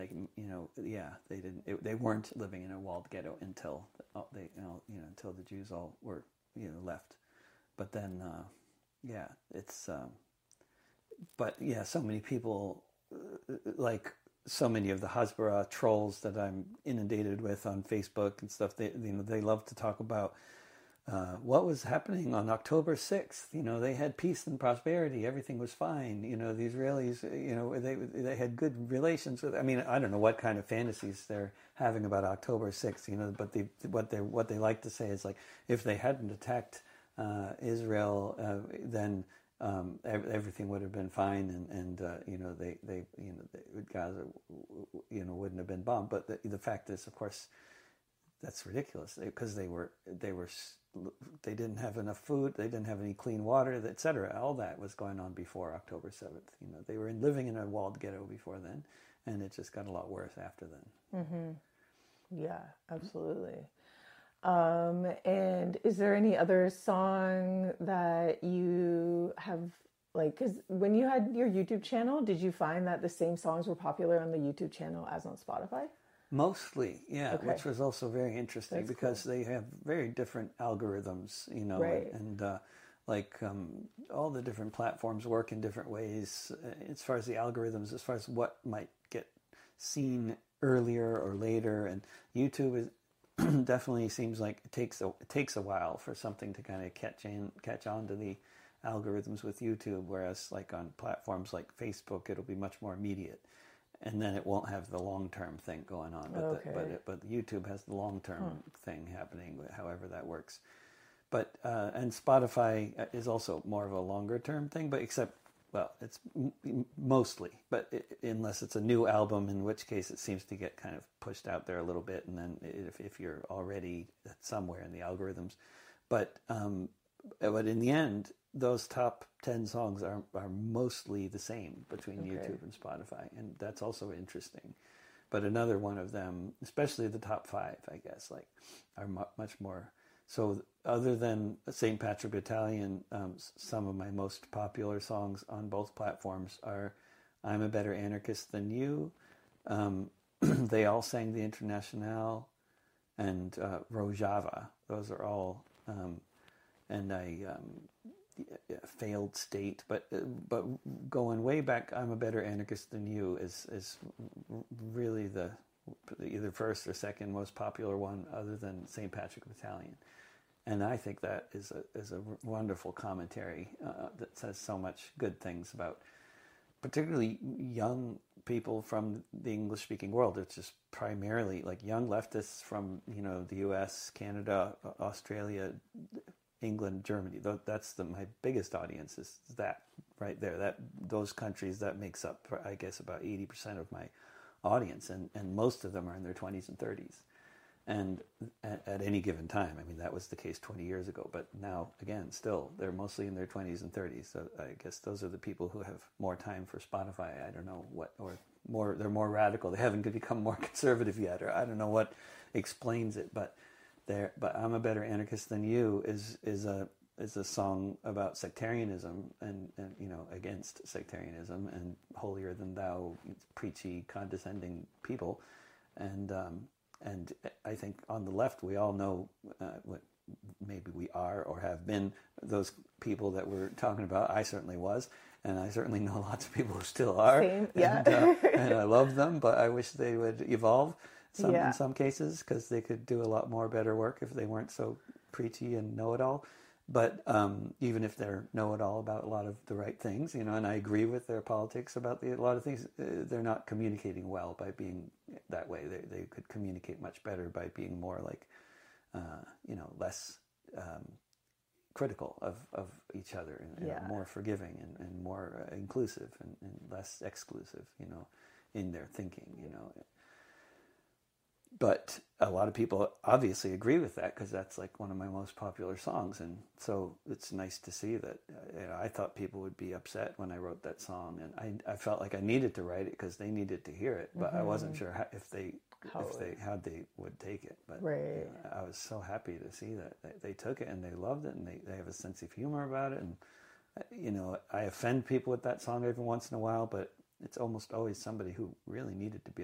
like, they didn't. They weren't living in a walled ghetto until until the Jews all were left. But then, it's. But yeah, so many people, like so many of the Hasbara trolls that I'm inundated with on Facebook and stuff. They love to talk about what was happening on October 6th. They had peace and prosperity. Everything was fine. The Israelis, they had good relations with. I mean, I don't know what kind of fantasies they're having about October 6th. But what they like to say is like, if they hadn't attacked Israel, then everything would have been fine, and Gaza wouldn't have been bombed. But the fact is, of course, that's ridiculous, because they didn't have enough food, they didn't have any clean water, etc. All that was going on before October 7th. They were living in a walled ghetto before then, and it just got a lot worse after then. Mm-hmm. Yeah, absolutely. And is there any other song that you have, like, because when you had your YouTube channel, did you find that the same songs were popular on the YouTube channel as on Spotify? Mostly, yeah, Okay. which was also very interesting. That's because cool. They have very different algorithms, right. and all the different platforms work in different ways as far as the algorithms, as far as what might get seen earlier or later. And YouTube is definitely seems like it takes a while for something to kind of catch on to the algorithms with YouTube, whereas like on platforms like Facebook, it'll be much more immediate, and then it won't have the long-term thing going on. But YouTube has the long-term thing happening, however that works. But and Spotify is also more of a longer-term thing, but it's mostly, but unless it's a new album, in which case it seems to get kind of pushed out there a little bit, and then if you're already somewhere in the algorithms, but in the end, those top 10 songs are mostly the same between YouTube and Spotify, and that's also interesting. But another one of them, especially the top 5, I guess, like, are much more. So other than St. Patrick Battalion, some of my most popular songs on both platforms are I'm a Better Anarchist Than You. They all sang the Internationale, and Rojava. Those are all, and Failed State. But going way back, I'm a Better Anarchist Than You is really the either first or second most popular one, other than St. Patrick Battalion. And I think that is a wonderful commentary that says so much good things about particularly young people from the English-speaking world. It's just primarily like young leftists from the U.S., Canada, Australia, England, Germany. That's my biggest audience is that right there. Those countries, that makes up, I guess, about 80% of my audience, and most of them are in their 20s and 30s. And at any given time, I mean, that was the case 20 years ago, but now, again, still, they're mostly in their 20s and 30s. So I guess those are the people who have more time for Spotify. I don't know what, or more, they're more radical. They haven't become more conservative yet, or I don't know what explains it, but I'm a Better Anarchist Than You is a song about sectarianism and against sectarianism and holier than thou, preachy, condescending people. And I think on the left, we all know what maybe we are or have been those people that we're talking about. I certainly was, and I certainly know lots of people who still are. Same, yeah. And I love them, but I wish they would evolve in some cases, because they could do a lot more better work if they weren't so preachy and know-it-all. But even if they're know-it-all about a lot of the right things, and I agree with their politics about a lot of things, they're not communicating well by being that way. They could communicate much better by being more like, less critical of each other, and more forgiving and more inclusive and less exclusive, in their thinking, But a lot of people obviously agree with that, because that's like one of my most popular songs. And so it's nice to see that. I thought people would be upset when I wrote that song, and I felt like I needed to write it because they needed to hear it, but I wasn't sure how they would take it. But I was so happy to see that they took it and they loved it, and they have a sense of humor about it. And I offend people with that song every once in a while, but it's almost always somebody who really needed to be